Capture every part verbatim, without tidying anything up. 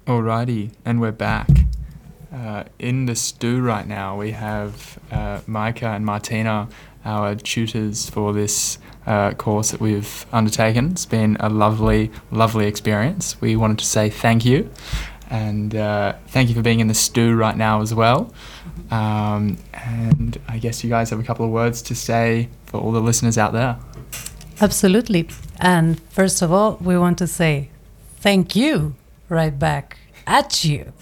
Alrighty, and we're back. Uh, in the stew right now, we have uh, Micah and Martina, our tutors for this uh, course that we've undertaken. It's been a lovely, lovely experience. We wanted to say thank you, and uh, thank you for being in the stew right now as well. Um, and I guess you guys have a couple of words to say for all the listeners out there. Absolutely. And first of all, we want to say thank you right back at you.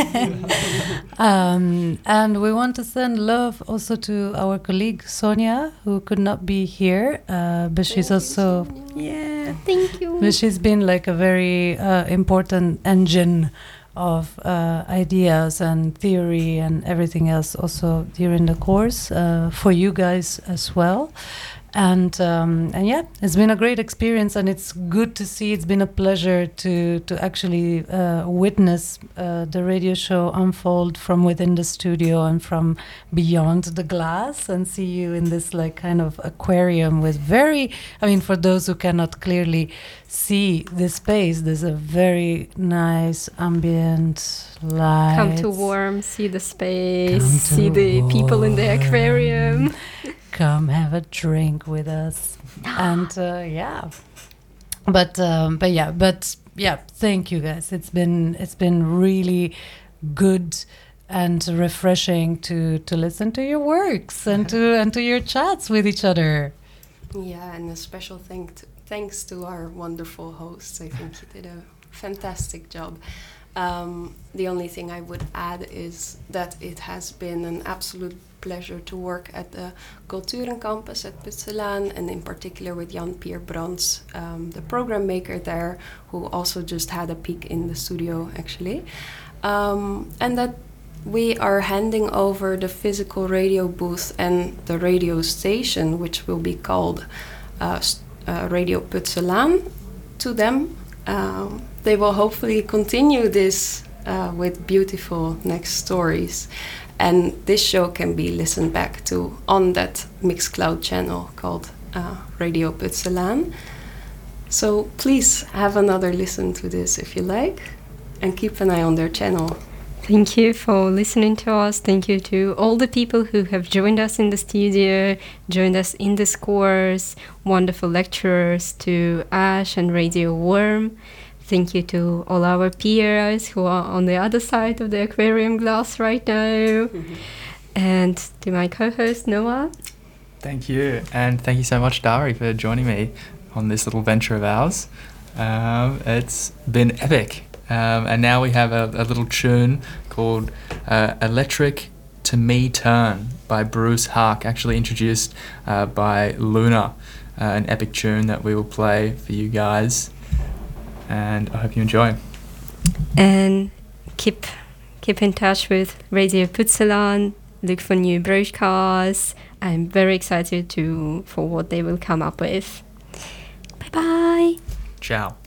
um, and we want to send love also to our colleague Sonia, who could not be here, uh, but she's Thank also, you, yeah, thank you. but she's been like a very uh, important engine of uh, ideas and theory and everything else also during the course uh, for you guys as well. And um, and yeah, it's been a great experience, and it's good to see. It's been a pleasure to to actually uh, witness uh, the radio show unfold from within the studio and from beyond the glass, and see you in this like kind of aquarium with very. I mean, for those who cannot clearly see the space, there's a very nice ambient light. Come to warm, see the space, see the people in the aquarium. Come have a drink with us. And uh, yeah, but um, but yeah, but yeah, thank you guys. It's been it's been really good and refreshing to to listen to your works and to and to your chats with each other. Yeah, and a special thank to, thanks to our wonderful hosts. I think you did a fantastic job. Um, the only thing I would add is that it has been an absolute pleasure to work at the Culturen Campus at Putselaan, and in particular with Jan-Pier Brands, um, the program maker there, who also just had a peek in the studio actually. Um, and that we are handing over the physical radio booth and the radio station, which will be called uh, uh, Radio Putselaan, to them. Um, they will hopefully continue this uh, with beautiful next stories. And this show can be listened back to on that Mixcloud channel called uh, Radio Putselaan. So please have another listen to this if you like, and keep an eye on their channel. Thank you for listening to us. Thank you to all the people who have joined us in the studio, joined us in this course, wonderful lecturers, to Ash and Radio Worm. Thank you to all our peers who are on the other side of the aquarium glass right now. Mm-hmm. And to my co-host, Noah. Thank you. And thank you so much, Dari, for joining me on this little venture of ours. Um, it's been epic. Um, and now we have a, a little tune called uh, Electric to Me Turn by Bruce Hark, actually introduced uh, by Luna, uh, an epic tune that we will play for you guys. And I hope you enjoy. And keep keep in touch with Radio Putselaan. Look for new broadcasts. I'm very excited to for what they will come up with. Bye bye. Ciao.